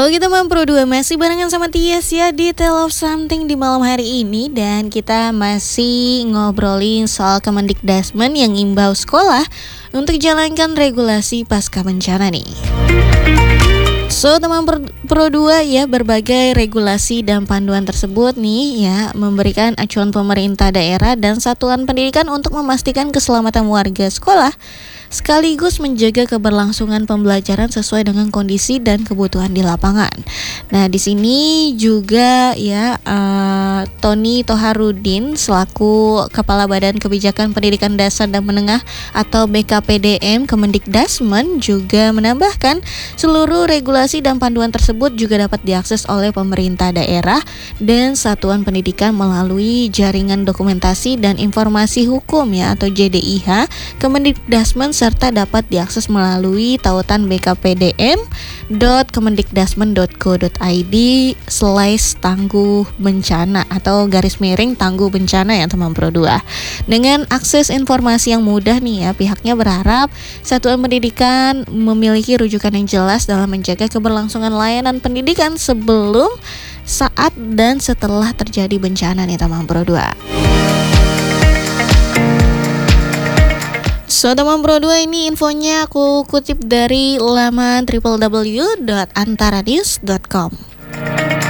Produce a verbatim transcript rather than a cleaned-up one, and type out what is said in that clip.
Halo, kita teman Pro dua masih barengan sama Tias ya di Tale of Something di malam hari ini. Dan kita masih ngobrolin soal Kemendikdasmen yang imbau sekolah untuk jalankan regulasi pasca bencana nih. So, teman Pro dua ya, berbagai regulasi dan panduan tersebut nih ya memberikan acuan pemerintah daerah dan satuan pendidikan untuk memastikan keselamatan warga sekolah sekaligus menjaga keberlangsungan pembelajaran sesuai dengan kondisi dan kebutuhan di lapangan. Nah, di sini juga ya uh, Tony Toharudin selaku Kepala Badan Kebijakan Pendidikan Dasar dan Menengah atau B K P D M Kemendikdasmen juga menambahkan seluruh regulasi dan panduan tersebut juga dapat diakses oleh pemerintah daerah dan satuan pendidikan melalui jaringan dokumentasi dan informasi hukum ya atau J D I H Kemendikdasmen, serta dapat diakses melalui tautan b k p d m dot kemendikdasmen dot go dot i d slash tangguh bencana atau garis miring tangguh bencana ya teman Pro dua. Dengan akses informasi yang mudah nih ya, pihaknya berharap satuan pendidikan memiliki rujukan yang jelas dalam menjaga keberlangsungan layanan pendidikan sebelum, saat, dan setelah terjadi bencana nih teman Pro dua. So, teman Pro dua, ini infonya aku kutip dari laman w w w dot antara news dot com.